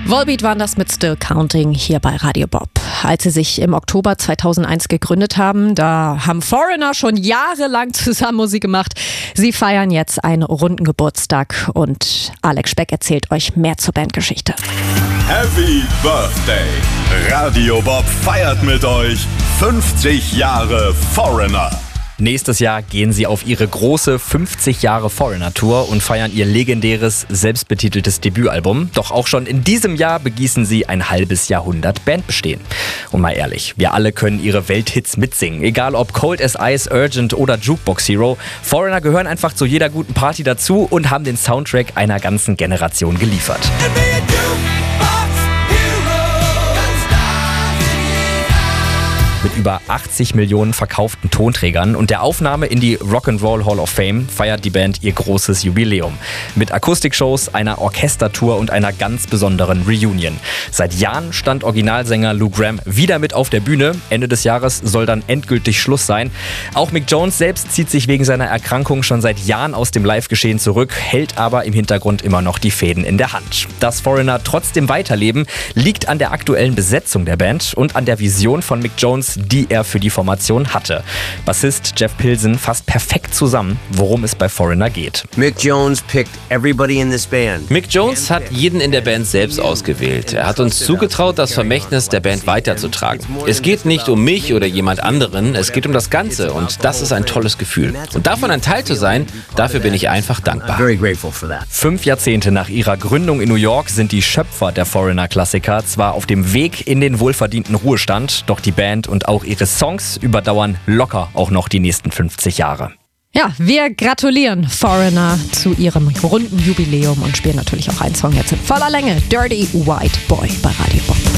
Volbeat waren das mit Still Counting hier bei Radio Bob. Als sie sich im Oktober 2001 gegründet haben, da haben Foreigner schon jahrelang zusammen Musik gemacht. Sie feiern jetzt einen runden Geburtstag und Alex Speck erzählt euch mehr zur Bandgeschichte. Happy Birthday! Radio Bob feiert mit euch 50 Jahre Foreigner. Nächstes Jahr gehen sie auf ihre große 50 Jahre Foreigner-Tour und feiern ihr legendäres, selbstbetiteltes Debütalbum. Doch auch schon in diesem Jahr begießen sie ein halbes Jahrhundert Bandbestehen. Und mal ehrlich, wir alle können ihre Welthits mitsingen. Egal ob Cold as Ice, Urgent oder Jukebox Hero. Foreigner gehören einfach zu jeder guten Party dazu und haben den Soundtrack einer ganzen Generation geliefert. Mit über 80 Millionen verkauften Tonträgern und der Aufnahme in die Rock'n'Roll Hall of Fame feiert die Band ihr großes Jubiläum. Mit Akustikshows, einer Orchestertour und einer ganz besonderen Reunion. Seit Jahren stand Originalsänger Lou Gramm wieder mit auf der Bühne. Ende des Jahres soll dann endgültig Schluss sein. Auch Mick Jones selbst zieht sich wegen seiner Erkrankung schon seit Jahren aus dem Live-Geschehen zurück, hält aber im Hintergrund immer noch die Fäden in der Hand. Dass Foreigner trotzdem weiterleben, liegt an der aktuellen Besetzung der Band und an der Vision von Mick Jones, die er für die Formation hatte. Bassist Jeff Pilsen fasst perfekt zusammen, worum es bei Foreigner geht. Mick Jones picked everybody in this band. Mick Jones hat jeden in der Band selbst ausgewählt. Er hat uns zugetraut, das Vermächtnis der Band weiterzutragen. Es geht nicht um mich oder jemand anderen, es geht um das Ganze und das ist ein tolles Gefühl. Und davon ein Teil zu sein, dafür bin ich einfach dankbar. 5 Jahrzehnte nach ihrer Gründung in New York sind die Schöpfer der Foreigner-Klassiker zwar auf dem Weg in den wohlverdienten Ruhestand, doch die Band und auch ihre Songs überdauern locker auch noch die nächsten 50 Jahre. Ja, wir gratulieren Foreigner zu ihrem runden Jubiläum und spielen natürlich auch einen Song jetzt in voller Länge. Dirty White Boy bei Radio Bob.